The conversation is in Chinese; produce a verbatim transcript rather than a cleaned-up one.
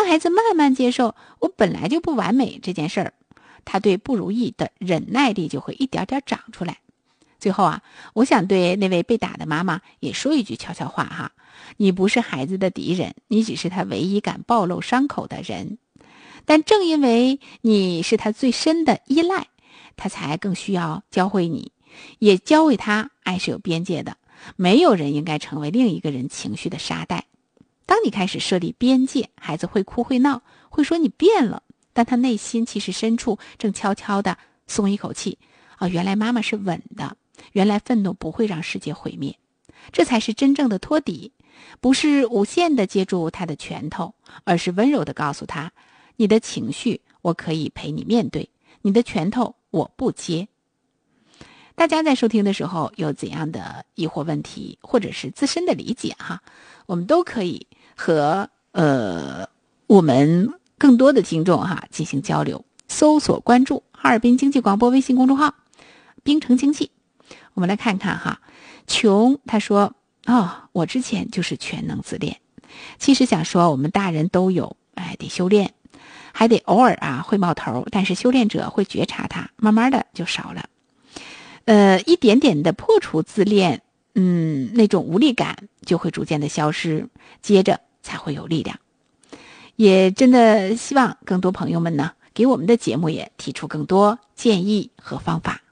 当孩子慢慢接受我本来就不完美这件事儿，他对不如意的忍耐力就会一点点长出来。最后啊，我想对那位被打的妈妈也说一句悄悄话哈，你不是孩子的敌人，你只是他唯一敢暴露伤口的人。但正因为你是他最深的依赖，他才更需要教会你，也教会他爱是有边界的。没有人应该成为另一个人情绪的沙袋。当你开始设立边界，孩子会哭会闹，会说你变了，但他内心其实深处正悄悄地松一口气啊，原来妈妈是稳的，原来愤怒不会让世界毁灭。这才是真正的托底，不是无限地接住他的拳头，而是温柔地告诉他，你的情绪我可以陪你面对，你的拳头我不接。大家在收听的时候有怎样的疑惑问题，或者是自身的理解哈，我们都可以和呃我们更多的听众哈进行交流。搜索关注哈尔滨经济广播微信公众号冰城经济。我们来看看哈，琼他说哦，我之前就是全能自恋，其实想说我们大人都有，哎，得修炼，还得偶尔啊会冒头，但是修炼者会觉察它，慢慢的就少了。呃，一点点的破除自恋，嗯，那种无力感就会逐渐的消失，接着才会有力量。也真的希望更多朋友们呢，给我们的节目也提出更多建议和方法。